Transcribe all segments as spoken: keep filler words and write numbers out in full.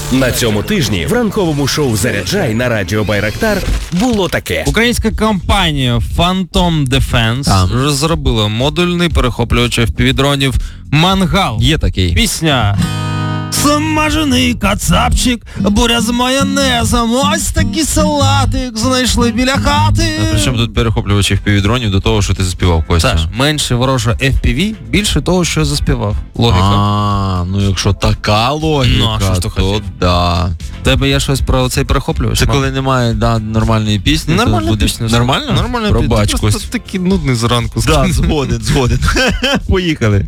На цьому тижні в ранковому шоу «Заряджай» на радіо Байрактар було таке. Українська компанія Phantom Defense Там. розробила модульний перехоплювач еф пі ві-дронів «Мангал». Є такий. Пісня. Смажений кацапчик, буря з майонезом, ось такий салатик знайшли біля хати. А при чому тут перехоплювачі еф пі ві-дронів до того, що ти заспівав, Костя? Саш, менше ворожа еф пі ві, більше того, що заспівав. Логіка. А, ну якщо така логіка, Ну, а що ж ти то хотів? да. В тебе є щось про цей перехоплювач? Це мам? коли немає да, нормальної пісні, Нормальна то буде... пісня. Нормально? Нормальна Пробач, пісня. Костя. Просто такий нудний зранку. Да, згоден, згоден. Поїхали.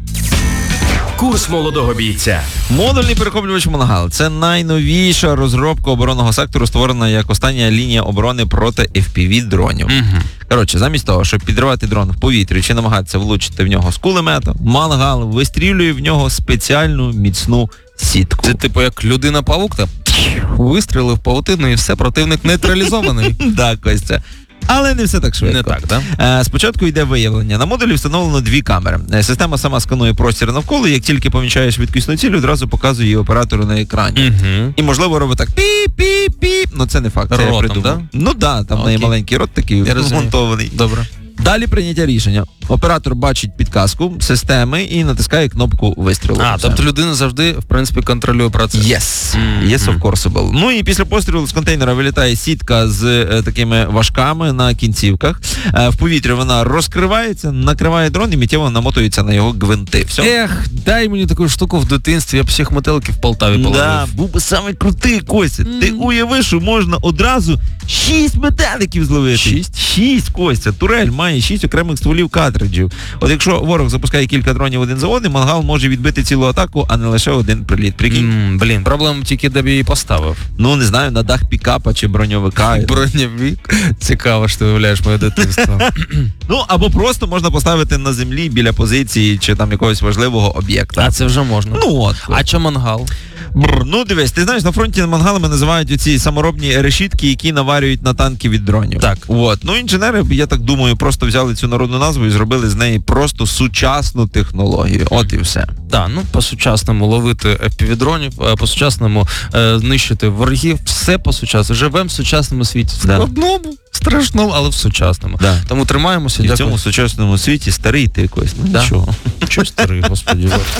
Курс молодого бійця. Модульний перехоплювач «Мангал» – це найновіша розробка оборонного сектору, створена як остання лінія оборони проти еф пі ві-дронів. Угу. Коротше, замість того, щоб підривати дрон в повітрі чи намагатися влучити в нього з кулемета, «Мангал» вистрілює в нього спеціальну міцну сітку. Це типу як людина-павук, та вистрілив павутину і все, противник нейтралізований. Да, Костя. Але не все так швидко. Не так, да? Е, Спочатку йде виявлення. На модулі встановлено дві камери. Е, Система сама сканує простір навколо, як тільки помічає швидкісну ціль, одразу показує її оператору на екрані. Угу. І, можливо, робить так піп-піп-піп. Ну, це не факт, це я Ротом, придумав. да? Ну, да, там в неї Окей. маленький рот такий Я розумію. вмонтований. Добре. Далі прийняття рішення. Оператор бачить підказку системи і натискає кнопку вистрілу. А, Все. тобто людина завжди, в принципі, контролює процес. Yes. Мгм. Yes, of course. Ну і після пострілу з контейнера вилітає сітка з е, такими важками на кінцівках. Е, в повітрі вона розкривається, накриває дрон і миттєво намотується на його гвинти. Все. Ех, дай мені таку штуку в дитинстві, я б всіх метеликів в Полтаві половив. Да, був би саме крутий, Костя. Мгм. Ти уяви, що можна одразу шість метеликів зловити. Шість? Шість, Костя. Турель має шість окремих стволів картриджів. От якщо ворог запускає кілька дронів один за одним, «Мангал» може відбити цілу атаку, а не лише один приліт. Прикинь? М, блін, проблема тільки, де б її поставив. Ну, не знаю, на дах пікапа чи броньовика. Бронєвік. Цікаво, що ти уявляєш моє дитинство. Ну, або просто можна поставити на землі біля позиції чи там якогось важливого об'єкта. А це вже можна. Ну, от. А чо «Мангал»? Бррр, ну, дивись, ти знаєш, на фронті «Мангалами» називають оці саморобні решітки, які наварюють на танки від дронів. Так. От. Ну, інженери, я так думаю, просто взяли цю народну назву і зробили з неї просто сучасну технологію. От і все. Так, ну по-сучасному ловити еф пі ві-дронів, е, по-сучасному е, знищити ворогів, все по-сучасному. Живемо в сучасному світі. В Да. складному, страшному, але в сучасному. Да. Тому тримаємося, І в дякую. цьому сучасному світі старий ти якось. Ну, Да. нічого. Чого старий, господи.